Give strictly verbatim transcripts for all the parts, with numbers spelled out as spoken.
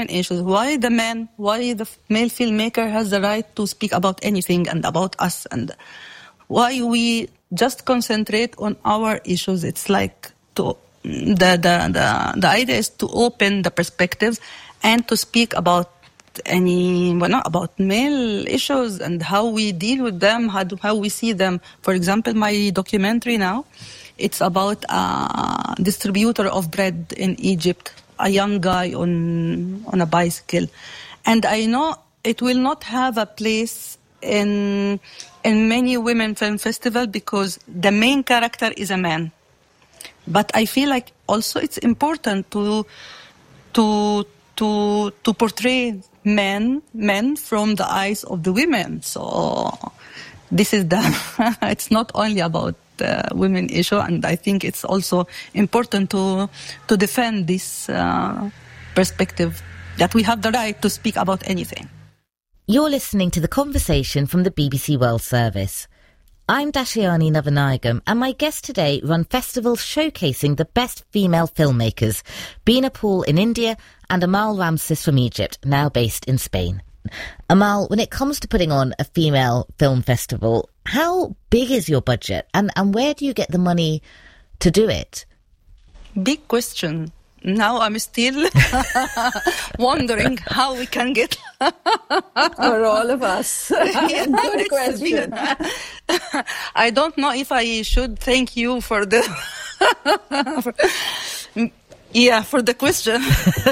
issues. Why the man, why the male filmmaker has the right to speak about anything and about us, and why we just concentrate on our issues. It's like to, the, the, the, the idea is to open the perspectives and to speak about any, well, not about male issues and how we deal with them, how, do, how we see them. For example, my documentary now, it's about a distributor of bread in Egypt, a young guy on on a bicycle. And I know it will not have a place in in many women film festivals because the main character is a man. But I feel like also it's important to to to to portray men men from the eyes of the women. So this is the it's not only about the women issue, and I think it's also important to to defend this uh, perspective that we have the right to speak about anything. You're listening to The Conversation from the B B C World Service. I'm Dashiani Navanayagam, and my guests today run festivals showcasing the best female filmmakers, Bina Paul in India and Amal Ramses from Egypt, now based in Spain. Amal, when it comes to putting on a female film festival, how big is your budget, and, and where do you get the money to do it? Big question. Now I'm still wondering how we can get... For all of us. Yeah, good question. I don't know if I should thank you for the... for, yeah, for the question.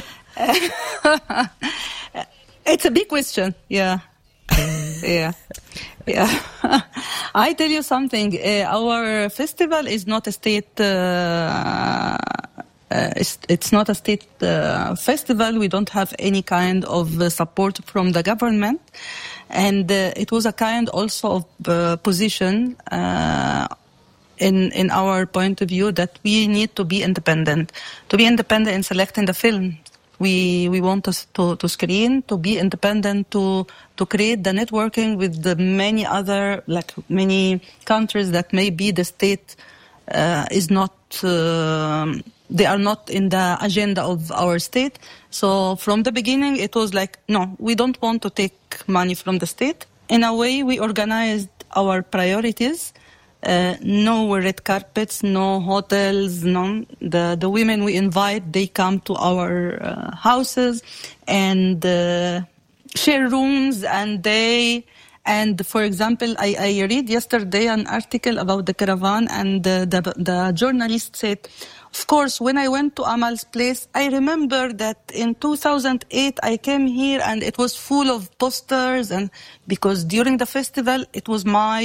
It's a big question, yeah. yeah. Yeah. I tell you something. Uh, our festival is not a state... Uh, Uh, it's, it's not a state uh, festival. We don't have any kind of uh, support from the government. And uh, it was a kind also of uh, position uh, in in our point of view that we need to be independent. To be independent in selecting the film. We we want to, to, to screen, to be independent, to to create the networking with the many other, like many countries that maybe the state uh, is not... Uh, They are not in the agenda of our state. So from the beginning, it was like, no, we don't want to take money from the state. In a way, we organized our priorities. Uh, no red carpets, no hotels, no. The, the women we invite, they come to our uh, houses and uh, share rooms, and they... And for example, I, I read yesterday an article about the caravan, and the, the, the journalist said, of course, when I went to Amal's place, I remember that in two thousand eight I came here and it was full of posters, and because during the festival it was my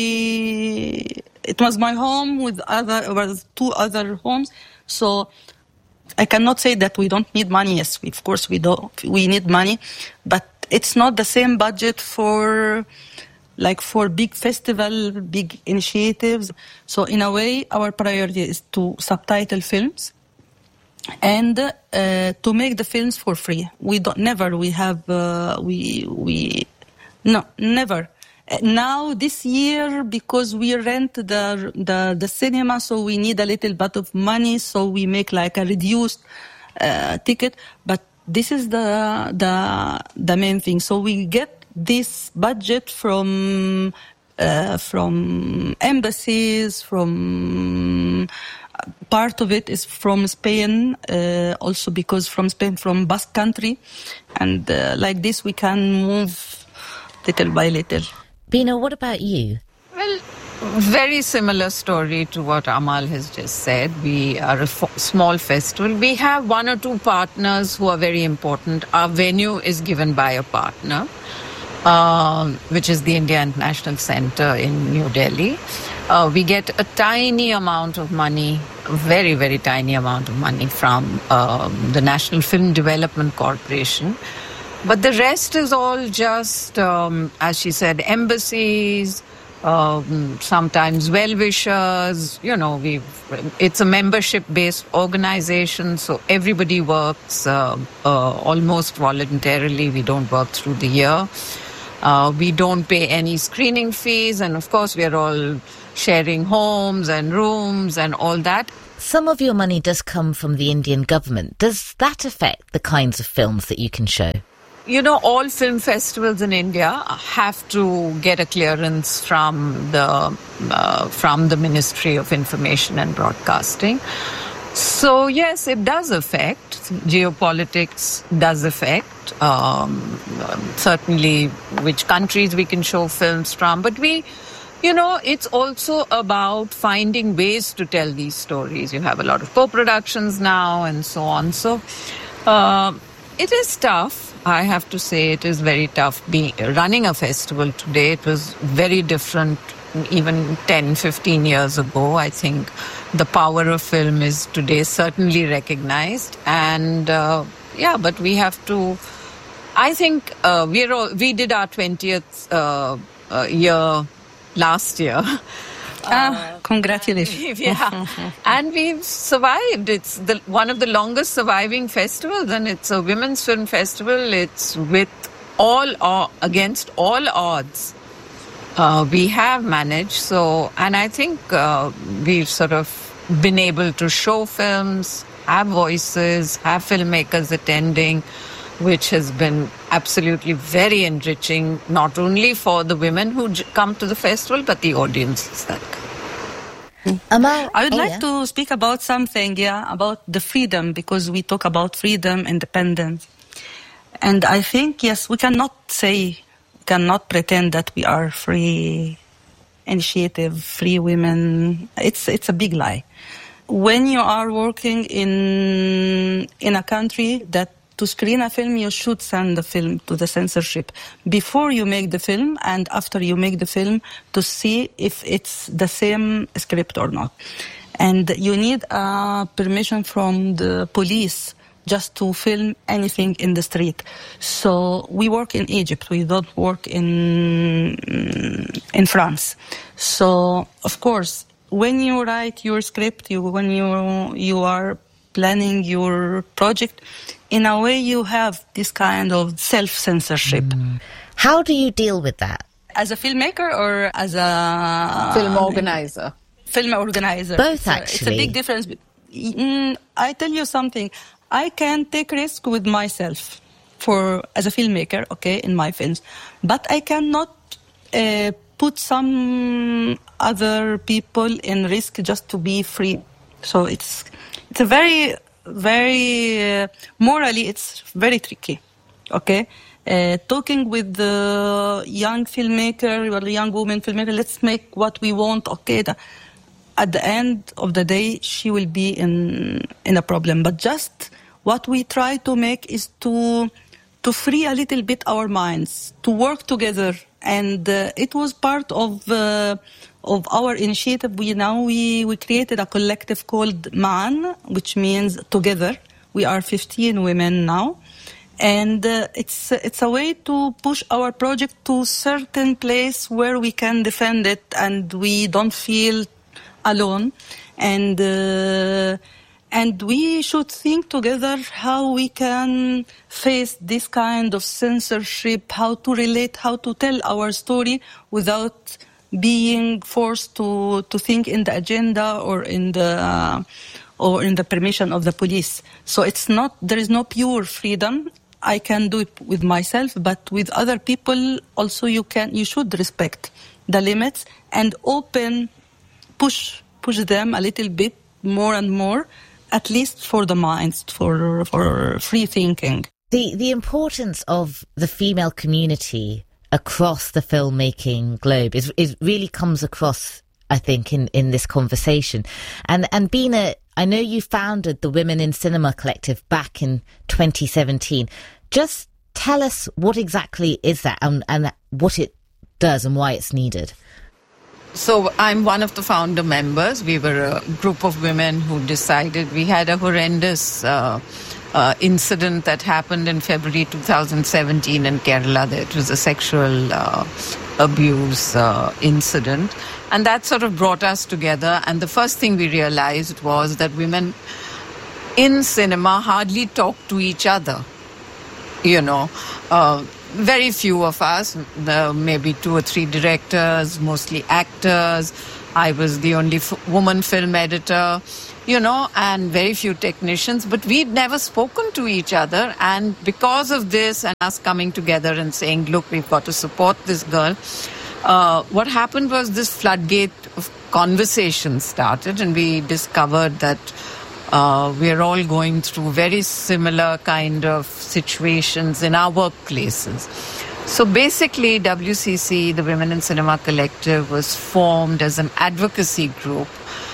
it was my home with other with two other homes. So I cannot say that we don't need money. Yes, we, of course we do. We need money, but it's not the same budget for. Like for big festival, big initiatives. So in a way, our priority is to subtitle films and uh, to make the films for free. We don't never we have uh, we we no never. Now this year, because we rent the the the cinema, so we need a little bit of money. So we make like a reduced uh, ticket. But this is the the the main thing. So we get this budget from uh, from embassies, from uh, part of it is from Spain, uh, also because from Spain, from Basque Country, and uh, like this we can move little by little. Bina, what about you? Well, very similar story to what Amal has just said. We are a f- small festival. We have one or two partners who are very important. Our venue is given by a partner. Uh, which is the India International Center in New Delhi. Uh, we get a tiny amount of money, a very, very tiny amount of money from um, the National Film Development Corporation. But the rest is all just, um, as she said, embassies, um, sometimes well-wishers. You know, we it's a membership-based organization, so everybody works uh, uh, almost voluntarily. We don't work through the year. Uh, we don't pay any screening fees, and of course we are all sharing homes and rooms and all that. some of your money does come from the Indian government. Does that affect the kinds of films that you can show? You know, all film festivals in India have to get a clearance from the uh, from the Ministry of Information and Broadcasting. So yes, it does affect. Geopolitics does affect. Um, certainly, which countries we can show films from. But we, you know, it's also about finding ways to tell these stories. You have a lot of co-productions now and so on. So uh, it is tough. I have to say it is very tough being, running a festival today. It was very different even ten, fifteen years ago. I think the power of film is today certainly recognized. And uh, yeah, but we have to, I think uh, we're all, we did our twentieth uh, uh, year last year. Ah, congratulations. Yeah, and we've survived. It's the one of the longest surviving festivals, and it's a women's film festival. It's with all or against all odds. Uh, we have managed, so, and I think uh, we've sort of been able to show films, have voices, have filmmakers attending, which has been absolutely very enriching, not only for the women who j- come to the festival, but the audiences that come. Amal, I would oh, like yeah. to speak about something, yeah, about the freedom, because we talk about freedom, independence. And I think, yes, we cannot say, cannot pretend that we are free initiative, free women. It's it's a big lie. When you are working in in a country that to screen a film, you should send the film to the censorship before you make the film and after you make the film to see if it's the same script or not. And you need a permission from the police just to film anything in the street. So we work in Egypt. We don't work in in France. So of course, when you write your script, you when you you are planning your project, in a way you have this kind of self-censorship. Mm. How do you deal with that? As a filmmaker or as a Film organizer? Film organizer. Both, it's a, actually. It's a big difference. Mm, I tell you something. I can take risk with myself for as a filmmaker, okay, in my films, but I cannot uh, put some other people in risk just to be free. So it's it's a very very uh, morally it's very tricky, okay. Uh, talking with the young filmmaker or the young woman filmmaker, let's make what we want, okay. The, at the end of the day, she will be in in a problem. But just what we try to make is to to free a little bit our minds, to work together. And uh, it was part of uh, of our initiative. We now we, we created a collective called Ma'an, which means together. We are fifteen women now. And uh, it's it's a way to push our project to a certain place where we can defend it and we don't feel alone. And uh, and we should think together how we can face this kind of censorship, how to relate, how to tell our story without being forced to, to think in the agenda or in the uh, or in the permission of the police. So it's not there is no pure freedom. I can do it with myself, but with other people also you can you should respect the limits and open push push them a little bit more and more, at least for the minds, for for free thinking. The the importance of the female community across the filmmaking globe is is really comes across, I think, in, in this conversation. And and Bina, I know you founded the Women in Cinema Collective back in twenty seventeen. Just tell us what exactly is that and, and what it does and why it's needed. So I'm one of the founder members. We were a group of women who decided we had a horrendous uh, uh, incident that happened in February two thousand seventeen in Kerala. It was a sexual uh, abuse uh, incident. And that sort of brought us together. And the first thing we realized was that women in cinema hardly talk to each other. You know, uh, very few of us, uh, maybe two or three directors, mostly actors. I was the only f- woman film editor. you know, and very few technicians, but we'd never spoken to each other. And because of this and us coming together and saying, look, we've got to support this girl, uh, what happened was this floodgate of conversation started, and we discovered that uh, we're all going through very similar kind of situations in our workplaces. So basically, W C C, the Women in Cinema Collective, was formed as an advocacy group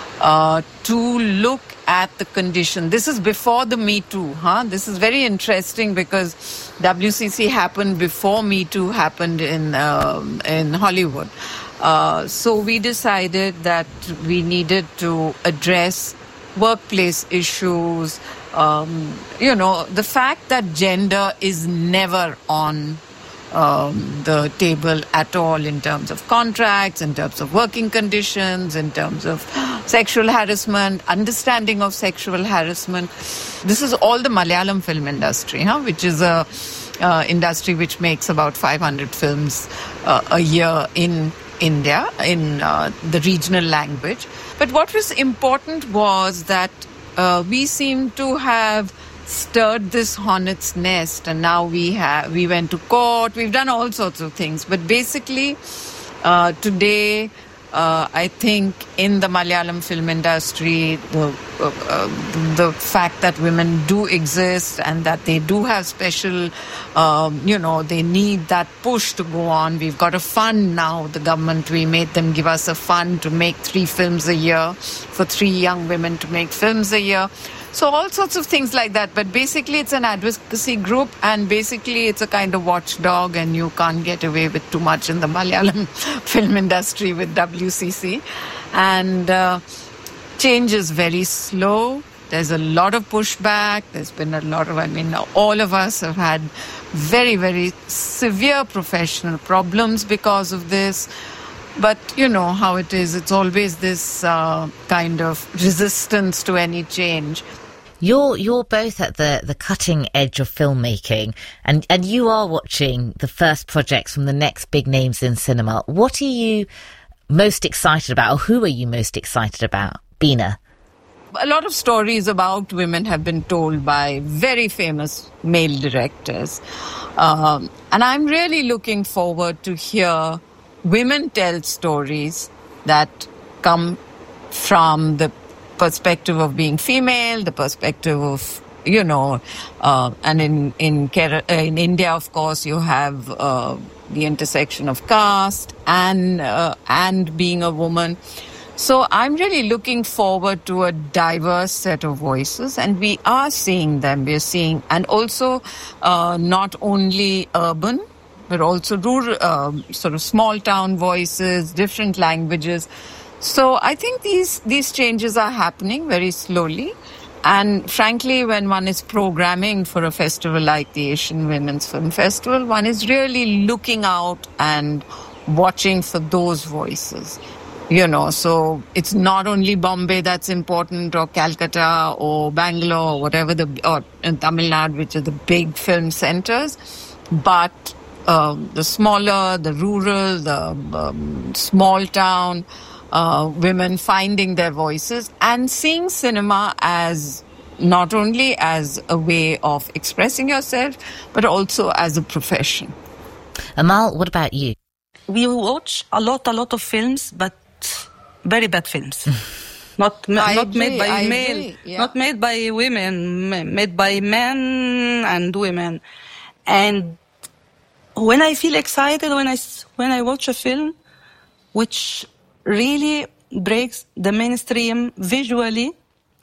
uh, to look at the condition. This is before the Me Too, huh? This is very interesting because W C C happened before Me Too happened in um, in Hollywood. Uh, so we decided that we needed to address workplace issues. Um, you know, the fact that gender is never on Um, the table at all in terms of contracts, in terms of working conditions, in terms of sexual harassment, understanding of sexual harassment. This is all the Malayalam film industry, huh? Which is a uh, industry which makes about five hundred films uh, a year in India, in uh, the regional language. But what was important was that uh, we seem to have stirred this hornet's nest, and now we have we went to court, we've done all sorts of things, but basically uh, today uh, I think in the Malayalam film industry the, uh, uh, the fact that women do exist and that they do have special um, you know they need that push to go on. We've got a fund now, the government, we made them give us a fund to make three films a year, for three young women to make films a year. So all sorts of things like that. But basically it's an advocacy group, and basically it's a kind of watchdog, and you can't get away with too much in the Malayalam film industry with W C C. And uh, change is very slow. There's a lot of pushback. There's been a lot of, I mean, all of us have had very, very severe professional problems because of this. But you know how it is. It's always this uh, kind of resistance to any change. You're you're both at the, the cutting edge of filmmaking, and, and you are watching the first projects from the next big names in cinema. What are you most excited about, or who are you most excited about? Beena. A lot of stories about women have been told by very famous male directors. Um, and I'm really looking forward to hear women tell stories that come from the perspective of being female, the perspective of, you know, uh, and in in, in India, of course, you have uh, the intersection of caste and uh, and being a woman. So I'm really looking forward to a diverse set of voices, and we are seeing them. We're seeing, and also uh, not only urban, but also rural, uh, sort of small town voices, different languages. So I think these these changes are happening very slowly. And frankly, when one is programming for a festival like the Asian Women's Film Festival, one is really looking out and watching for those voices. You know, so it's not only Bombay that's important, or Calcutta, or Bangalore, or whatever, the or in Tamil Nadu, which are the big film centers, but um, the smaller, the rural, the um, small town uh, women finding their voices and seeing cinema as not only as a way of expressing yourself, but also as a profession. Amal, what about you? We watch a lot, a lot of films, but very bad films. Not ma- not agree, made by I male, agree, yeah. not made by women, ma- made by men and women. And when I feel excited, when I s- when I watch a film which really breaks the mainstream visually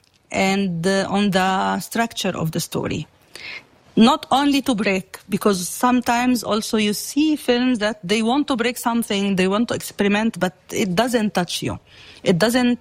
and uh, on the structure of the story. Not only to break, because sometimes also you see films that they want to break something, they want to experiment, but it doesn't touch you. It doesn't,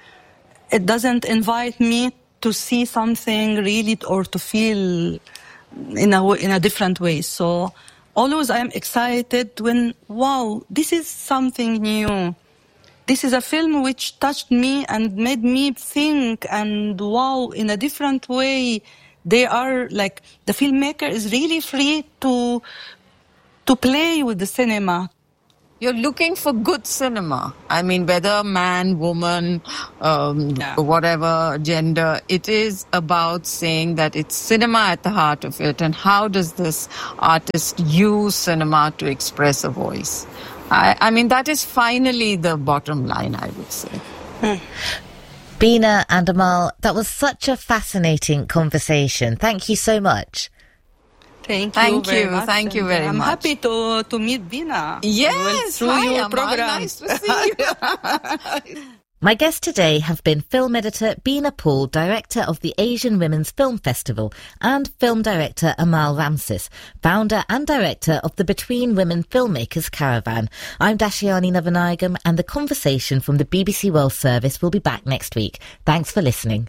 it doesn't invite me to see something really or to feel in a, in a different way. So always I'm excited when, wow, this is something new. This is a film which touched me and made me think, and wow, in a different way. They are like, the filmmaker is really free to to play with the cinema, You're looking for good cinema. I mean, whether man, woman, um, yeah. whatever gender, it is about saying that it's cinema at the heart of it. And how does this artist use cinema to express a voice? I, I mean, that is finally the bottom line, I would say. Hmm. Bina and Amal, that was such a fascinating conversation. Thank you so much. Thank, Thank you, very you. much. Thank you very I'm much. I'm happy to, to meet Bina. Yes, through hi, your Amal. program. Nice to see you. My guests today have been film editor Bina Paul, director of the Asian Women's Film Festival, and film director Amal Ramses, founder and director of the Between Women Filmmakers Caravan. I'm Dashiani Navanayagam, and the conversation from the B B C World Service will be back next week. Thanks for listening.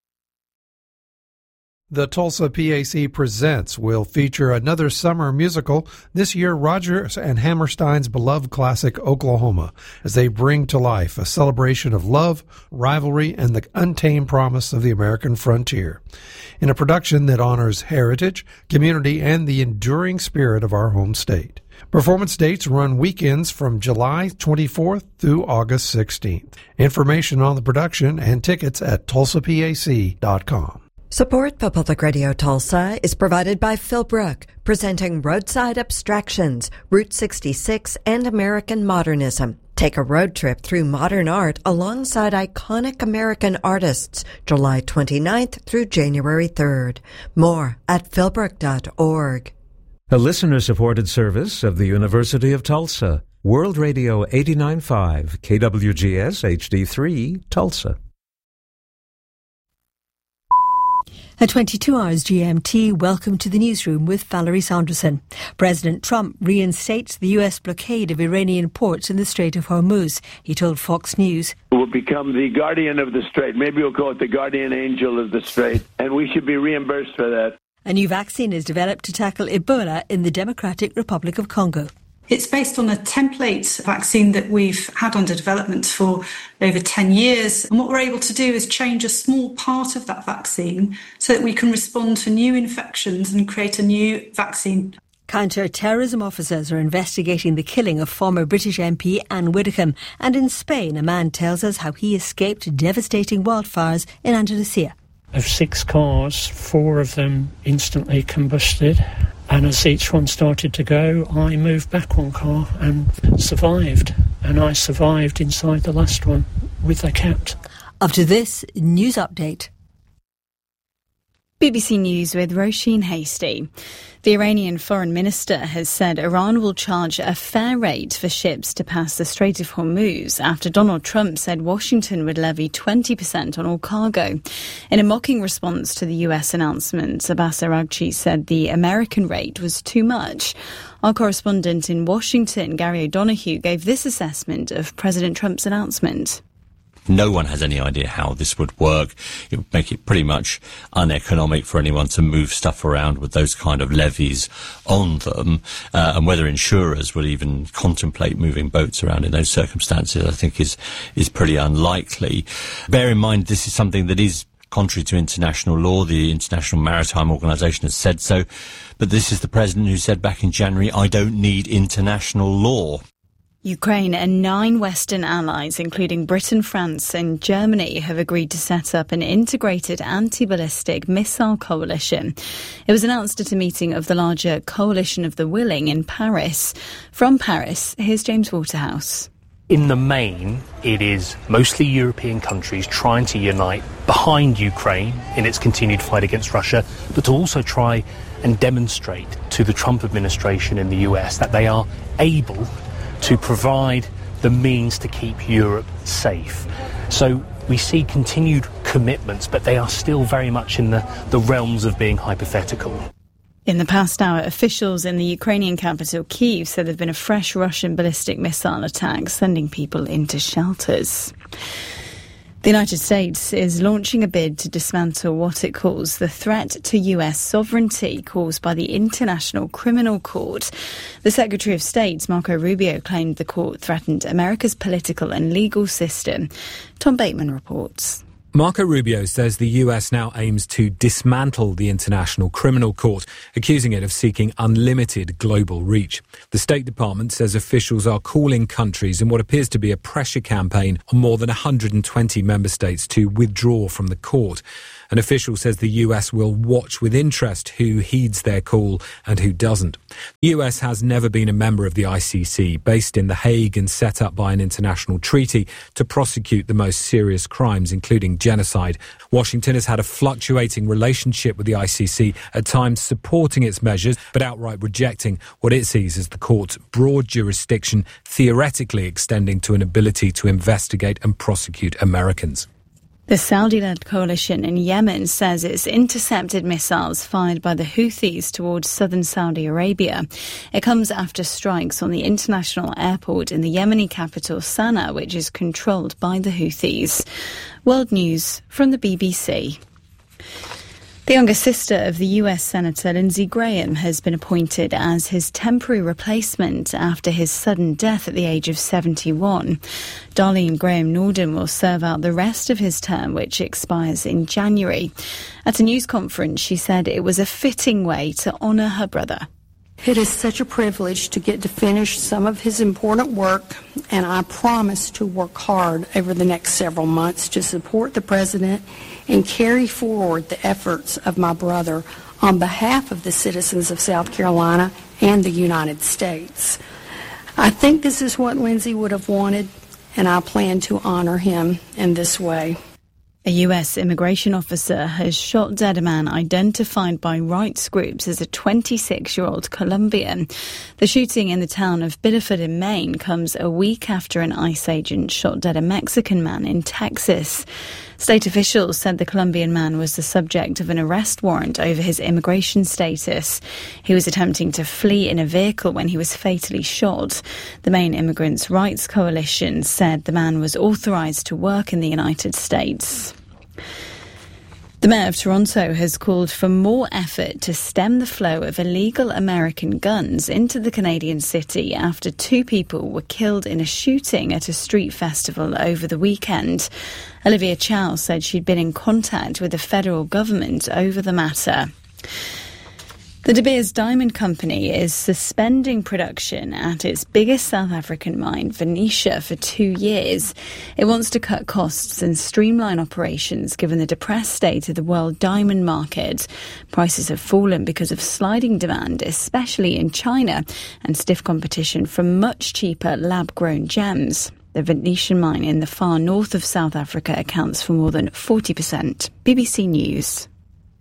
The Tulsa P A C Presents will feature another summer musical, this year Rodgers and Hammerstein's beloved classic Oklahoma, as they bring to life a celebration of love, rivalry, and the untamed promise of the American frontier, in a production that honors heritage, community, and the enduring spirit of our home state. Performance dates run weekends from July twenty-fourth through August sixteenth. Information on the production and tickets at tulsa p a c dot com. Support for Public Radio Tulsa is provided by Philbrook, presenting Roadside Abstractions, Route sixty-six, and American Modernism. Take a road trip through modern art alongside iconic American artists, July twenty-ninth through January third. More at philbrook dot org. A listener-supported service of the University of Tulsa. World Radio eighty-nine point five, K W G S H D three, Tulsa. At twenty-two hours G M T, welcome to the newsroom with Valerie Sanderson. President Trump reinstates the U S blockade of Iranian ports in the Strait of Hormuz. He told Fox News, "We'll become the guardian of the Strait. Maybe we'll call it the guardian angel of the Strait, and we should be reimbursed for that." A new vaccine is developed to tackle Ebola in the Democratic Republic of Congo. It's based on a template vaccine that we've had under development for over ten years. And what we're able to do is change a small part of that vaccine so that we can respond to new infections and create a new vaccine. Counter-terrorism officers are investigating the killing of former British M P Anne Widdecombe. And in Spain, a man tells us how he escaped devastating wildfires in Andalusia. Of six cars, four of them instantly combusted. And as each one started to go, I moved back one car and survived. And I survived inside the last one with a cat. After this, news update. B B C News with Roisin Hasty. The Iranian foreign minister has said Iran will charge a fair rate for ships to pass the Strait of Hormuz after Donald Trump said Washington would levy twenty percent on all cargo. In a mocking response to the U S announcement, Abbas Araghchi said the American rate was too much. Our correspondent in Washington, Gary O'Donoghue, gave this assessment of President Trump's announcement. No one has any idea how this would work. It would make it pretty much uneconomic for anyone to move stuff around with those kind of levies on them. Uh, and whether insurers would even contemplate moving boats around in those circumstances, I think is, is pretty unlikely. Bear in mind, this is something that is contrary to international law. The International Maritime Organization has said so. But this is the president who said back in January, I don't need international law. Ukraine and nine Western allies, including Britain, France and Germany, have agreed to set up an integrated anti-ballistic missile coalition. It was announced at a meeting of the larger Coalition of the Willing in Paris. From Paris, here's James Waterhouse. In the main, it is mostly European countries trying to unite behind Ukraine in its continued fight against Russia, but to also try and demonstrate to the Trump administration in the U S that they are able to provide the means to keep Europe safe. So we see continued commitments, but they are still very much in the, the realms of being hypothetical. In the past hour, officials in the Ukrainian capital, Kyiv, said there have been a fresh Russian ballistic missile attack, sending people into shelters. The United States is launching a bid to dismantle what it calls the threat to U S sovereignty caused by the International Criminal Court. The Secretary of State, Marco Rubio, claimed the court threatened America's political and legal system. Tom Bateman reports. Marco Rubio says the U S now aims to dismantle the International Criminal Court, accusing it of seeking unlimited global reach. The State Department says officials are calling countries in what appears to be a pressure campaign on more than one hundred twenty member states to withdraw from the court. An official says the U S will watch with interest who heeds their call and who doesn't. The U S has never been a member of the I C C, based in The Hague and set up by an international treaty to prosecute the most serious crimes, including genocide. Washington has had a fluctuating relationship with the I C C, at times supporting its measures, but outright rejecting what it sees as the court's broad jurisdiction, theoretically extending to an ability to investigate and prosecute Americans. The Saudi-led coalition in Yemen says it's intercepted missiles fired by the Houthis towards southern Saudi Arabia. It comes after strikes on the international airport in the Yemeni capital Sana'a, which is controlled by the Houthis. World News from the B B C. The younger sister of the U S Senator Lindsey Graham has been appointed as his temporary replacement after his sudden death at the age of seventy-one. Darlene Graham Norden will serve out the rest of his term, which expires in January. At a news conference, she said it was a fitting way to honour her brother. It is such a privilege to get to finish some of his important work, and I promise to work hard over the next several months to support the President and carry forward the efforts of my brother on behalf of the citizens of South Carolina and the United States. I think this is what Lindsey would have wanted, and I plan to honor him in this way. A U S immigration officer has shot dead a man identified by rights groups as a twenty-six-year-old Colombian. The shooting in the town of Biddeford in Maine comes a week after an ICE agent shot dead a Mexican man in Texas. State officials said the Colombian man was the subject of an arrest warrant over his immigration status. He was attempting to flee in a vehicle when he was fatally shot. The Maine Immigrants' Rights Coalition said the man was authorized to work in the United States. The Mayor of Toronto has called for more effort to stem the flow of illegal American guns into the Canadian city after two people were killed in a shooting at a street festival over the weekend. Olivia Chow said she'd been in contact with the federal government over the matter. The De Beers Diamond Company is suspending production at its biggest South African mine, Venetia, for two years. It wants to cut costs and streamline operations given the depressed state of the world diamond market. Prices have fallen because of sliding demand, especially in China, and stiff competition from much cheaper lab-grown gems. The Venetian mine in the far north of South Africa accounts for more than forty percent. B B C News.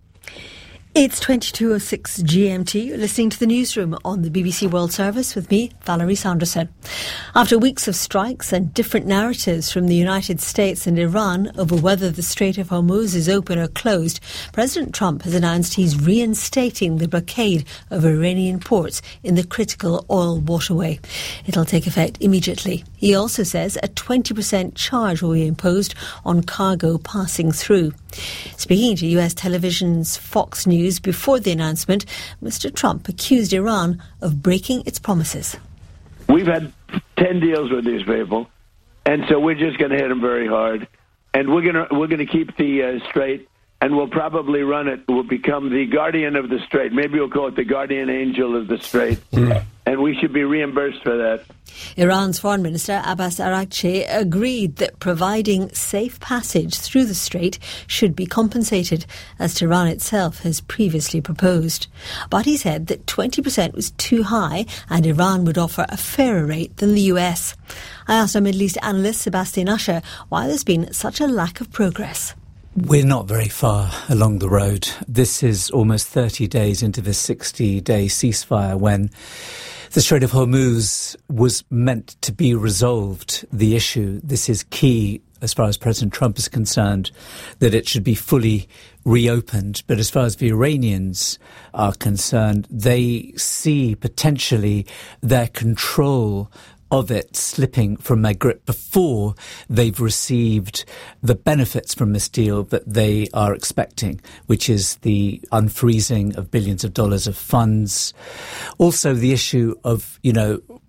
It's twenty-two oh six G M T. You're listening to the newsroom on the B B C World Service with me, Valerie Sanderson. After weeks of strikes and different narratives from the United States and Iran over whether the Strait of Hormuz is open or closed, President Trump has announced he's reinstating the blockade of Iranian ports in the critical oil waterway. It'll take effect immediately. He also says a twenty percent charge will be imposed on cargo passing through. Speaking to U S television's Fox News before the announcement, Mister Trump accused Iran of breaking its promises. We've had ten deals with these people, and so we're just going to hit them very hard. And we're going to we're going to keep the uh, strait, and we'll probably run it. We'll become the guardian of the strait. Maybe we'll call it the guardian angel of the strait. Mm. And we should be reimbursed for that. Iran's Foreign Minister Abbas Araghchi agreed that providing safe passage through the strait should be compensated, as Tehran itself has previously proposed. But he said that twenty percent was too high and Iran would offer a fairer rate than the U S. I asked our Middle East analyst Sebastian Usher why there's been such a lack of progress. We're not very far along the road. This is almost thirty days into the sixty-day ceasefire when the Strait of Hormuz was meant to be resolved, the issue. This is key as far as President Trump is concerned, that it should be fully reopened. But as far as the Iranians are concerned, they see potentially their control of it slipping from their grip before they've received the benefits from this deal that they are expecting, which is the unfreezing of billions of dollars of funds. Also the issue of, you know,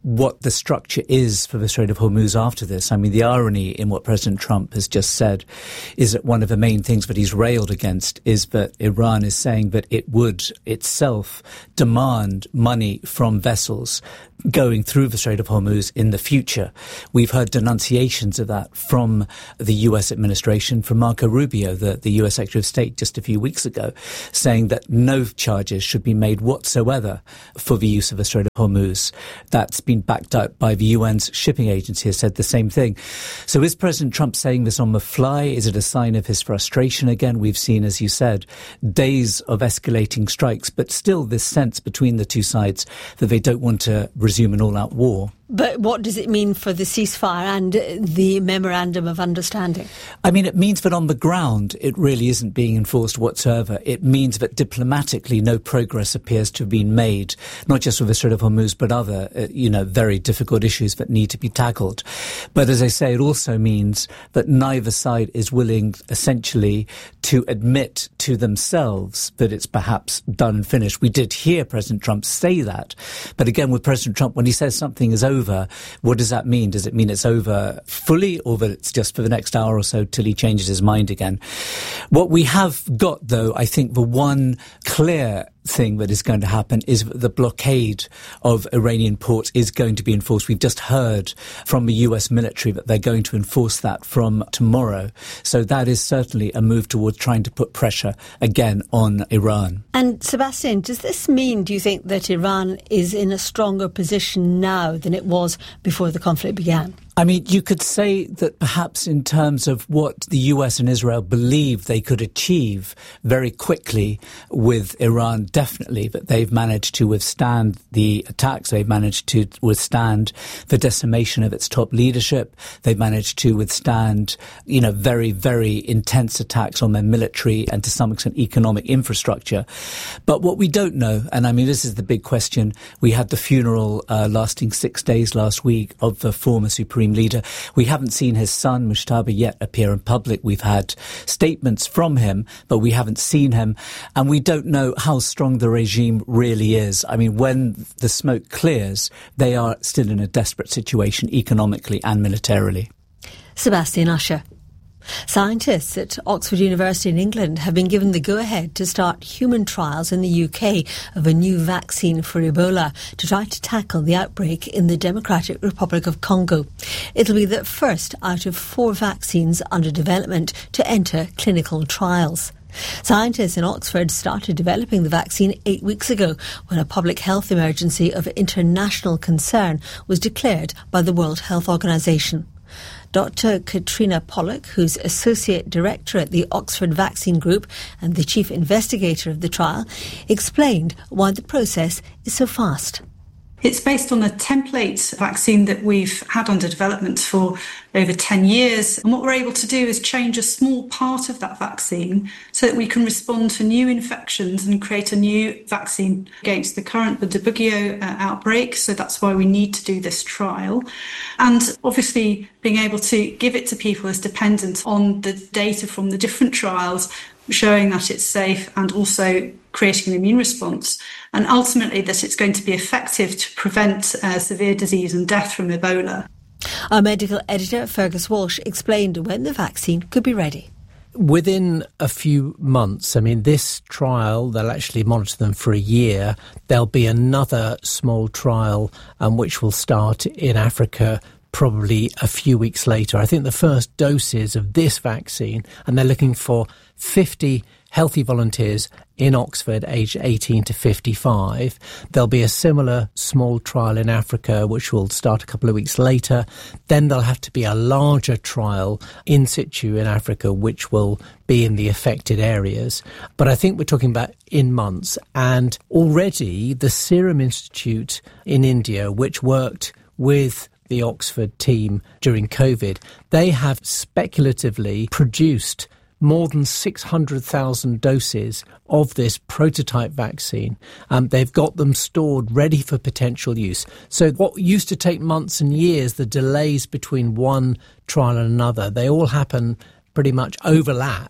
what the structure is for the Strait of Hormuz after this. I mean, the irony in what President Trump has just said is that one of the main things that he's railed against is that Iran is saying that it would itself demand money from vessels going through the Strait of Hormuz in the future. We've heard denunciations of that from the U S administration, from Marco Rubio, the, the U S Secretary of State, just a few weeks ago, saying that no charges should be made whatsoever for the use of the Strait of Hormuz. That's been backed up by the U N's shipping agency, has said the same thing. So is President Trump saying this on the fly? Is it a sign of his frustration again? We've seen, as you said, days of escalating strikes, but still this sense between the two sides that they don't want to resume an all-out war. But what does it mean for the ceasefire and the memorandum of understanding? I mean, it means that on the ground, it really isn't being enforced whatsoever. It means that diplomatically, no progress appears to have been made, not just with the Strait of Hormuz, but other, uh, you know, very difficult issues that need to be tackled. But as I say, it also means that neither side is willing, essentially, to admit to themselves that it's perhaps done and finished. We did hear President Trump say that. But again, with President Trump, when he says something is over, Over, what does that mean? Does it mean it's over fully, or that it's just for the next hour or so till he changes his mind again? What we have got, though, I think the one clear thing that is going to happen is that the blockade of Iranian ports is going to be enforced. We've just heard from the U S military that they're going to enforce that from tomorrow. So that is certainly a move towards trying to put pressure again on Iran. And Sebastian, does this mean, do you think, that Iran is in a stronger position now than it was before the conflict began? I mean, you could say that perhaps in terms of what the U S and Israel believed they could achieve very quickly with Iran, definitely, that they've managed to withstand the attacks. They've managed to withstand the decimation of its top leadership. They've managed to withstand, you know, very, very intense attacks on their military and to some extent economic infrastructure. But what we don't know, and I mean, this is the big question, we had the funeral uh, lasting six days last week of the former Supreme Leader. We haven't seen his son, Mujtaba, yet appear in public. We've had statements from him, but we haven't seen him. And we don't know how strong the regime really is. I mean, when the smoke clears, they are still in a desperate situation economically and militarily. Sebastian Usher. Scientists at Oxford University in England have been given the go-ahead to start human trials in the U K of a new vaccine for Ebola to try to tackle the outbreak in the Democratic Republic of Congo. It'll be the first out of four vaccines under development to enter clinical trials. Scientists in Oxford started developing the vaccine eight weeks ago when a public health emergency of international concern was declared by the World Health Organization. Doctor Katrina Pollock, who's Associate Director at the Oxford Vaccine Group and the Chief Investigator of the trial, explained why the process is so fast. It's based on a template vaccine that we've had under development for over ten years. And what we're able to do is change a small part of that vaccine so that we can respond to new infections and create a new vaccine against the current, the Debugio uh, outbreak. So that's why we need to do this trial. And obviously, being able to give it to people is dependent on the data from the different trials, showing that it's safe and also creating an immune response, and ultimately that it's going to be effective to prevent uh, severe disease and death from Ebola. Our medical editor, Fergus Walsh, explained when the vaccine could be ready. Within a few months, I mean, this trial, they'll actually monitor them for a year. There'll be another small trial um, which will start in Africa probably a few weeks later. I think the first doses of this vaccine, and they're looking for fifty healthy volunteers in Oxford aged eighteen to fifty-five. There'll be a similar small trial in Africa which will start a couple of weeks later. Then there'll have to be a larger trial in situ in Africa which will be in the affected areas. But I think we're talking about in months. And already the Serum Institute in India, which worked with the Oxford team during COVID, they have speculatively produced more than six hundred thousand doses of this prototype vaccine. Um, they've got them stored ready for potential use. So what used to take months and years, the delays between one trial and another, they all happen pretty much overlapped.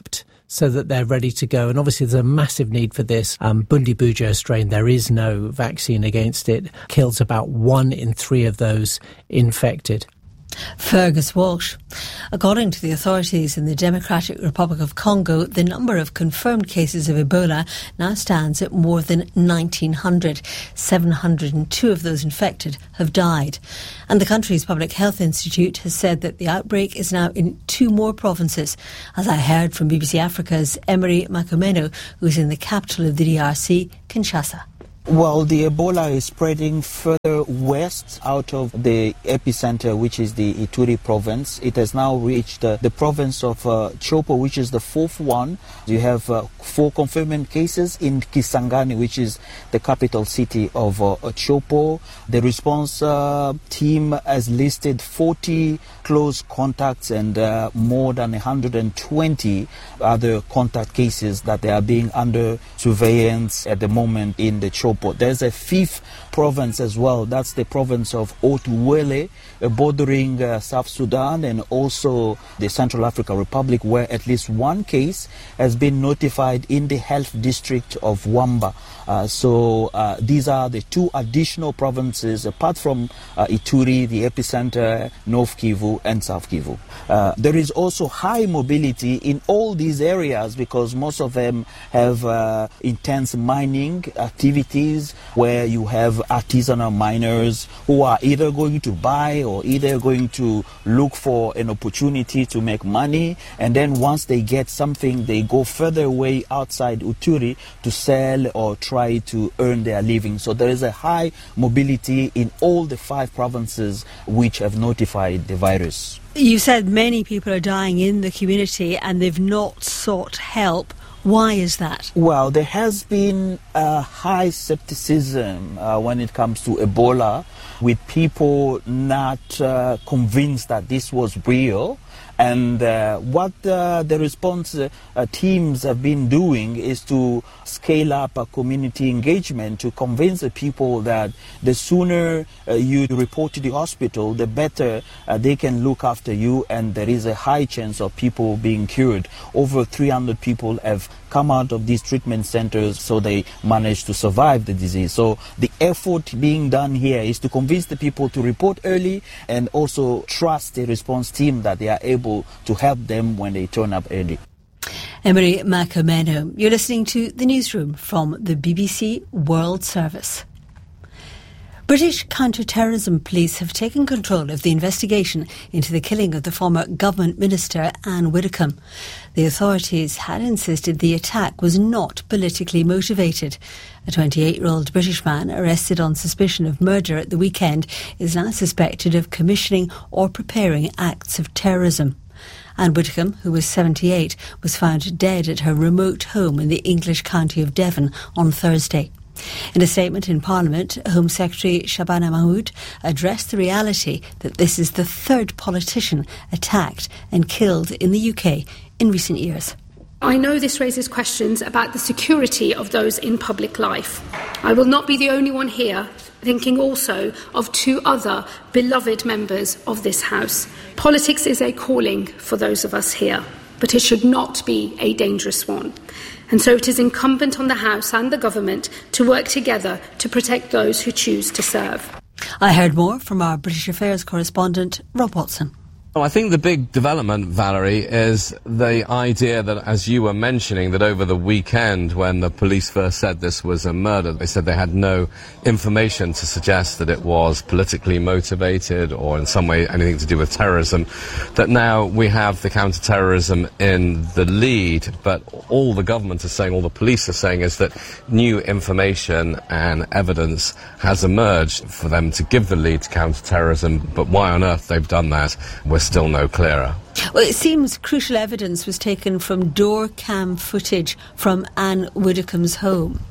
so that they're ready to go. And obviously there's a massive need for this. Um, Bundibugyo strain, there is no vaccine against it, kills about one in three of those infected. Fergus Walsh. According to the authorities in the Democratic Republic of Congo, the number of confirmed cases of Ebola now stands at more than nineteen hundred. seven hundred two of those infected have died. And the country's Public Health Institute has said that the outbreak is now in two more provinces. As I heard from B B C Africa's Emery Makumeno, who's in the capital of the D R C, Kinshasa. Well, the Ebola is spreading further west out of the epicenter, which is the Ituri province. It has now reached uh, the province of uh, Chopo, which is the fourth one. You have uh, four confirmed cases in Kisangani, which is the capital city of uh, Chopo. The response uh, team has listed forty close contacts and uh, more than one hundred twenty other contact cases that they are being under surveillance at the moment in the Chopo. There's a fifth province as well. That's the province of Otuwele, uh, bordering uh, South Sudan and also the Central African Republic, where at least one case has been notified in the health district of Wamba. Uh, so uh, these are the two additional provinces, apart from uh, Ituri, the epicenter, North Kivu and South Kivu. Uh, there is also high mobility in all these areas because most of them have uh, intense mining activities, where you have artisanal miners who are either going to buy or either going to look for an opportunity to make money, and then once they get something, they go further away outside Uturi to sell or try to earn their living. So there is a high mobility in all the five provinces which have notified the virus. You said many people are dying in the community and they've not sought help. Why is that? Well, there has been a high skepticism uh, when it comes to Ebola, with people not uh, convinced that this was real. And uh, what uh, the response uh, uh, teams have been doing is to scale up a community engagement to convince the people that the sooner uh, you report to the hospital, the better uh, they can look after you, and there is a high chance of people being cured. Over three hundred people have come out of these treatment centers, so they managed to survive the disease. So the effort being done here is to convince the people to report early and also trust the response team that they are able to help them when they turn up early. Emery Makumeno, you're listening to The Newsroom from the B B C World Service. British counter-terrorism police have taken control of the investigation into the killing of the former government minister Anne Widdecombe. The authorities had insisted the attack was not politically motivated. A twenty-eight-year-old British man arrested on suspicion of murder at the weekend is now suspected of commissioning or preparing acts of terrorism. Anne Widdecombe, who was seventy-eight, was found dead at her remote home in the English county of Devon on Thursday. In a statement in Parliament, Home Secretary Shabana Mahmood addressed the reality that this is the third politician attacked and killed in the U K in recent years. I know this raises questions about the security of those in public life. I will not be the only one here thinking also of two other beloved members of this House. Politics is a calling for those of us here, but it should not be a dangerous one. And so it is incumbent on the House and the Government to work together to protect those who choose to serve. I heard more from our British Affairs correspondent, Rob Watson. Well, I think the big development, Valerie, is the idea that, as you were mentioning, that over the weekend when the police first said this was a murder, they said they had no information to suggest that it was politically motivated or in some way anything to do with terrorism, that now we have the counter-terrorism in the lead, but all the government is saying, all the police are saying, is that new information and evidence has emerged for them to give the lead to counter-terrorism, but why on earth they've done that, we're still no clearer. Well, it seems crucial evidence was taken from door cam footage from Anne Widdecombe's home.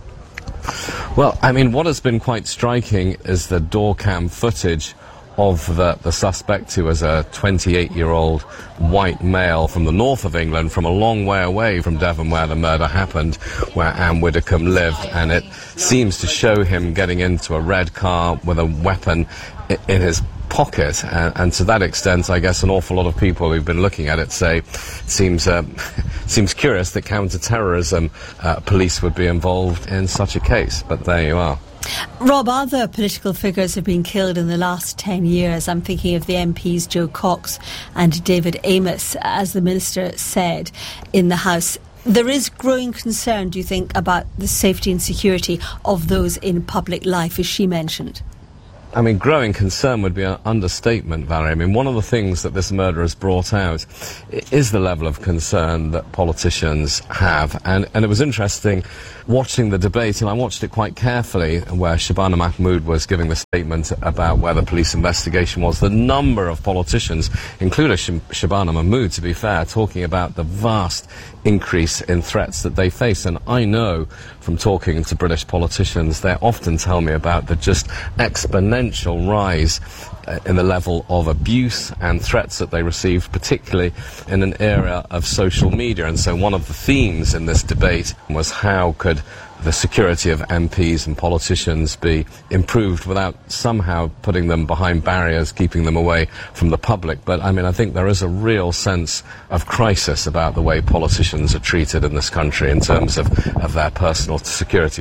Well, I mean, what has been quite striking is the door cam footage of the, the suspect, who was a twenty-eight-year-old white male from the north of England, from a long way away from Devon where the murder happened, where Anne Widdecombe lived, and it seems to show him getting into a red car with a weapon in his pocket, and, and to that extent, I guess an awful lot of people who've been looking at it say it seems uh, seems curious that counter-terrorism uh, police would be involved in such a case, but there you are. Rob, other political figures have been killed in the last ten years. I'm thinking of the M Ps Joe Cox and David Amos, as the Minister said in the House. There is growing concern, do you think, about the safety and security of those in public life, as she mentioned? I mean, growing concern would be an understatement, Valerie. I mean, one of the things that this murder has brought out is the level of concern that politicians have. And, and it was interesting watching the debate, and I watched it quite carefully, where Shabana Mahmood was giving the statement about where the police investigation was. The number of politicians, including Sh- Shabana Mahmood, to be fair, talking about the vast increase in threats that they face. And I know from talking to British politicians, they often tell me about the just exponential rise uh, in the level of abuse and threats that they receive, particularly in an era of social media. And so one of the themes in this debate was how could the security of M Ps and politicians be improved without somehow putting them behind barriers, keeping them away from the public. But, I mean, I think there is a real sense of crisis about the way politicians are treated in this country in terms of, of their personal security.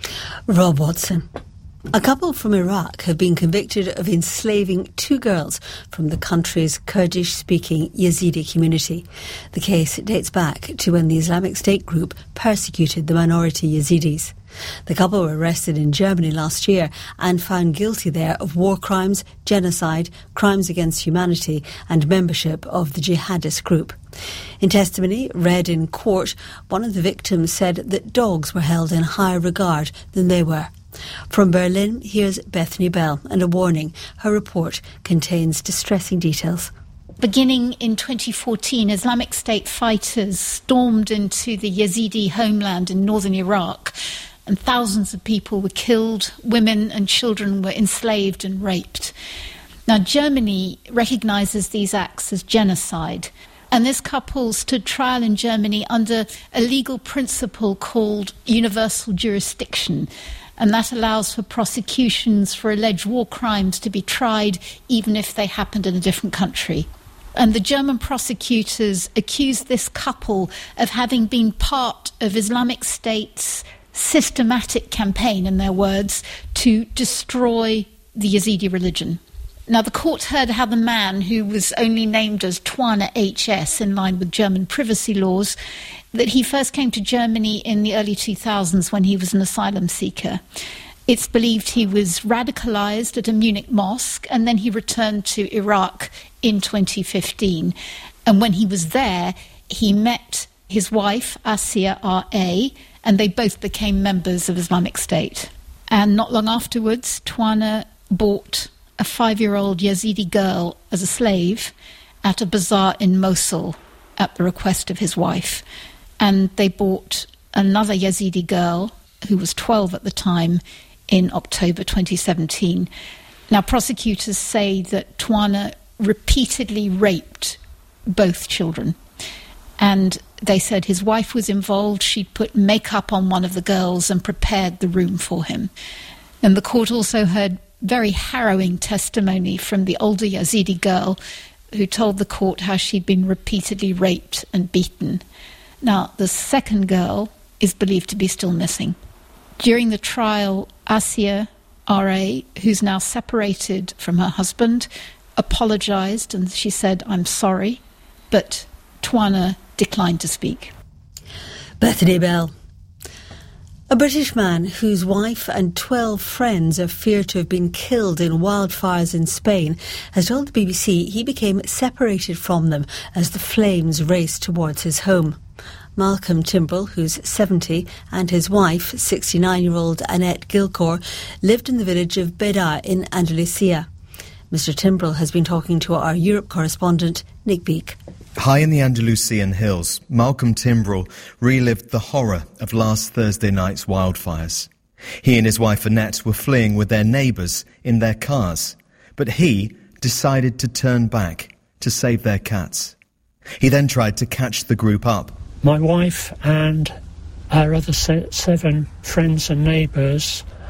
Rob Watson. A couple from Iraq have been convicted of enslaving two girls from the country's Kurdish-speaking Yazidi community. The case dates back to when the Islamic State group persecuted the minority Yazidis. The couple were arrested in Germany last year and found guilty there of war crimes, genocide, crimes against humanity and membership of the jihadist group. In testimony read in court, one of the victims said that dogs were held in higher regard than they were. From Berlin, here's Bethany Bell, and a warning. Her report contains distressing details. Beginning in twenty fourteen, Islamic State fighters stormed into the Yazidi homeland in northern Iraq, and thousands of people were killed, women and children were enslaved and raped. Now, Germany recognises these acts as genocide, and this couple stood trial in Germany under a legal principle called universal jurisdiction, and that allows for prosecutions for alleged war crimes to be tried even if they happened in a different country. And the German prosecutors accused this couple of having been part of Islamic State's systematic campaign, in their words, to destroy the Yazidi religion. Now, the court heard how the man, who was only named as Twana H S in line with German privacy laws, that he first came to Germany in the early two thousands when he was an asylum seeker. It's believed he was radicalised at a Munich mosque, and then he returned to Iraq in twenty fifteen. And when he was there, he met his wife, Asia R A, and they both became members of Islamic State. And not long afterwards, Twana bought a five-year-old Yazidi girl as a slave at a bazaar in Mosul at the request of his wife. And they bought another Yazidi girl, who was twelve at the time, in October twenty seventeen. Now, prosecutors say that Twana repeatedly raped both children. And they said his wife was involved. She'd put makeup on one of the girls and prepared the room for him. And the court also heard very harrowing testimony from the older Yazidi girl who told the court how she'd been repeatedly raped and beaten. Now, the second girl is believed to be still missing. During the trial, Asia R A, who's now separated from her husband, apologised and she said, "I'm sorry," but Twana declined to speak. Bethany Bell. A British man whose wife and twelve friends are feared to have been killed in wildfires in Spain has told the B B C he became separated from them as the flames raced towards his home. Malcolm Timbrell, who's seventy, and his wife, sixty-nine-year-old Annette Gilcor, lived in the village of Beda in Andalusia. Mister Timbrell has been talking to our Europe correspondent, Nick Beake. High in the Andalusian hills, Malcolm Timbrell relived the horror of last Thursday night's wildfires. He and his wife Annette were fleeing with their neighbours in their cars, but he decided to turn back to save their cats. He then tried to catch the group up. My wife and our other se- seven friends and neighbours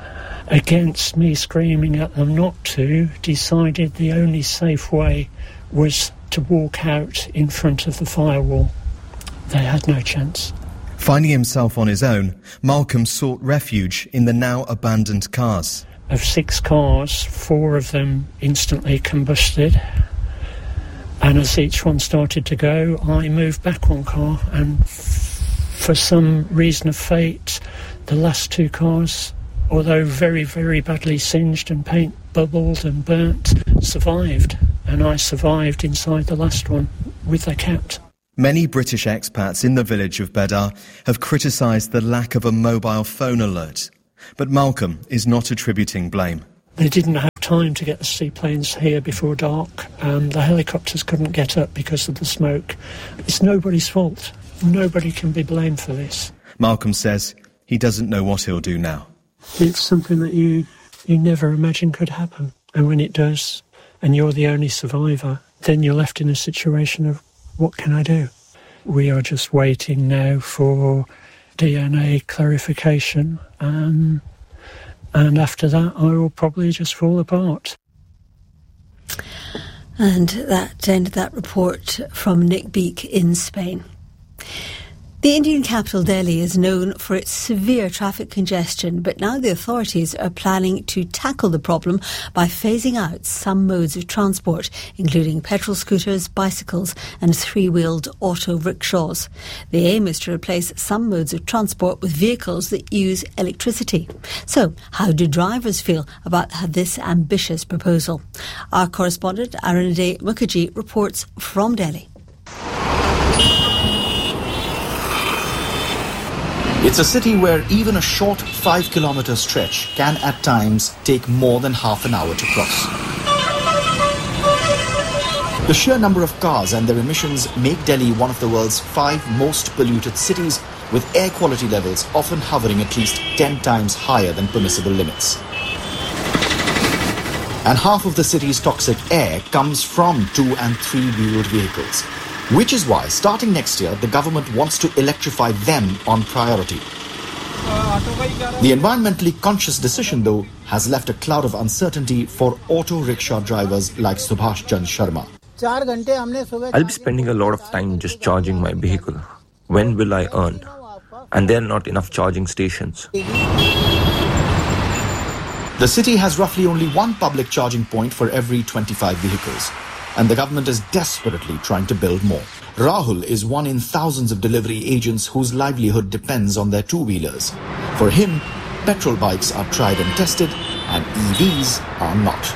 against me screaming at them not to, decided the only safe way was to walk out in front of the firewall. They had no chance. Finding himself on his own, Malcolm sought refuge in the now abandoned cars. Of six cars, four of them instantly combusted. And as each one started to go, I moved back one car, and f- for some reason of fate, the last two cars, although very, very badly singed and paint bubbled and burnt, survived. And I survived inside the last one with the cat. Many British expats in the village of Bedar have criticised the lack of a mobile phone alert. But Malcolm is not attributing blame. They didn't have time to get the seaplanes here before dark, and the helicopters couldn't get up because of the smoke. It's nobody's fault. Nobody can be blamed for this. Malcolm says he doesn't know what he'll do now. It's something that you, you never imagined could happen. And when it does, and you're the only survivor, then you're left in a situation of, what can I do? We are just waiting now for D N A clarification, um, and after that I will probably just fall apart. And that ended that report from Nick Beak in Spain. The Indian capital Delhi is known for its severe traffic congestion, but now the authorities are planning to tackle the problem by phasing out some modes of transport, including petrol scooters, bicycles and three-wheeled auto rickshaws. The aim is to replace some modes of transport with vehicles that use electricity. So, how do drivers feel about this ambitious proposal? Our correspondent Arunade Mukherjee reports from Delhi. It's a city where even a short five-kilometre stretch can at times take more than half an hour to cross. The sheer number of cars and their emissions make Delhi one of the world's five most polluted cities, with air quality levels often hovering at least ten times higher than permissible limits. And half of the city's toxic air comes from two- and three-wheeled vehicles. Which is why, starting next year, the government wants to electrify them on priority. The environmentally conscious decision, though, has left a cloud of uncertainty for auto rickshaw drivers like Subhash Chand Sharma. I'll be spending a lot of time just charging my vehicle. When will I earn? And there are not enough charging stations. The city has roughly only one public charging point for every twenty-five vehicles. And the government is desperately trying to build more. Rahul is one in thousands of delivery agents whose livelihood depends on their two-wheelers. For him, petrol bikes are tried and tested, and E Vs are not.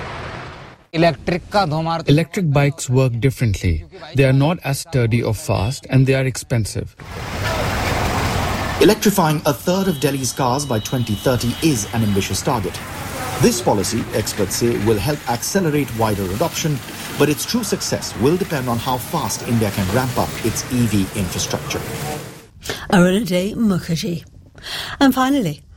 Electric bikes work differently. They are not as sturdy or fast, and they are expensive. Electrifying a third of Delhi's cars by twenty thirty is an ambitious target. This policy, experts say, will help accelerate wider adoption, but its true success will depend on how fast India can ramp up its E V infrastructure. Arunade Mukherjee. And finally,